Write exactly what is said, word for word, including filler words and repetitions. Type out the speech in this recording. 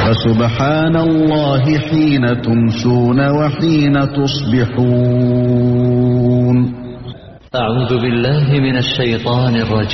فسبحان الله حين تمسون وحين تصبحون. أعوذ بالله من الشيطان الرجيم.